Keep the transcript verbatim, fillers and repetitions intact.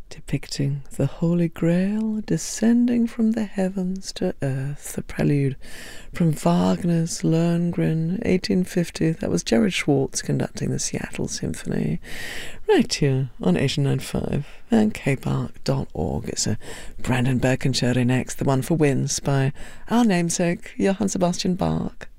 depicting the Holy Grail descending from the heavens to earth. The prelude from Wagner's Lohengrin, eighteen fifty. That was Jared Schwartz conducting the Seattle Symphony, right here on Asian ninety-five and k park dot org. It's a Brandenburg Concerto next, the one for winds by our namesake, Johann Sebastian Bach.